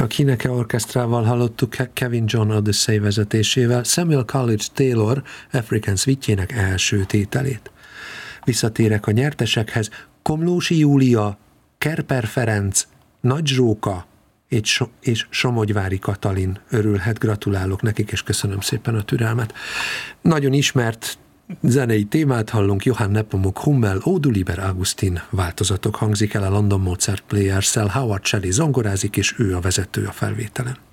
A Kineke Orchestrával hallottuk Kevin John Odyssey vezetésével Samuel Coleridge Taylor African Suite-jének első tételét. Visszatérek a nyertesekhez: Komlósi Júlia, Kerper Ferenc, Nagy Zsóka és Somogyvári Katalin örülhet. Gratulálok nekik, és köszönöm szépen a türelmet. Nagyon ismert zenei témát hallunk, Johann Nepomuk Hummel, Odu Liber Augustin változatok hangzik el a London Mozart Players-szel, Howard Shelley zongorázik, és ő a vezető a felvételen.